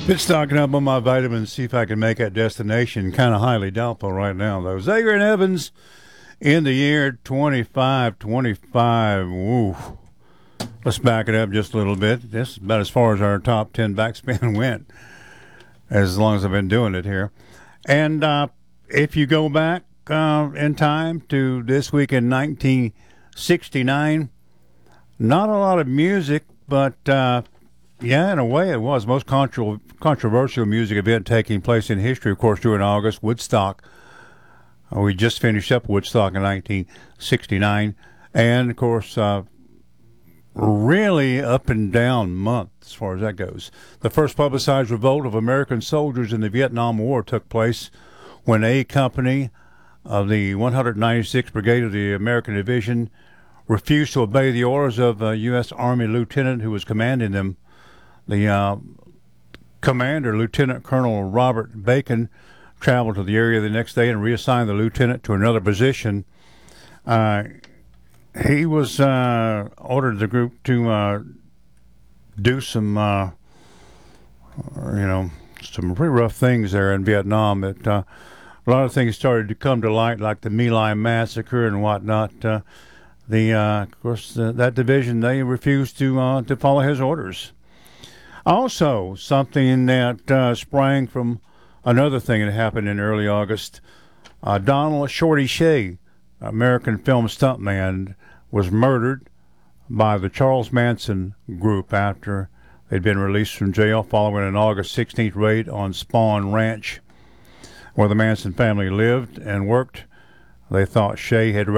Been stocking up on my vitamins, see if I can make that destination. Kind of highly doubtful right now, though. Zager and Evans in the year 2525. Woo. Let's back it up just a little bit. This is about as far as our top 10 backspin went, as long as I've been doing it here. And if you go back in time to this week in 1969, not a lot of music, but yeah, in a way it was. Most controversial music event taking place in history, of course, during August, Woodstock. We just finished up Woodstock in 1969. And, of course, really up and down month as far as that goes. The first publicized revolt of American soldiers in the Vietnam War took place when A Company of the 196th Brigade of the American Division refused to obey the orders of a U.S. Army lieutenant who was commanding them. The commander, Lieutenant Colonel Robert Bacon, traveled to the area the next day and reassigned the lieutenant to another position. He was ordered the group to do some, some pretty rough things there in Vietnam. That a lot of things started to come to light, like the My Lai massacre and whatnot. Of course, that division, they refused to follow his orders. Also, something that sprang from another thing that happened in early August. Donald Shorty Shea, American film stuntman, was murdered by the Charles Manson group after they'd been released from jail following an August 16th raid on Spawn Ranch, where the Manson family lived and worked. They thought Shea had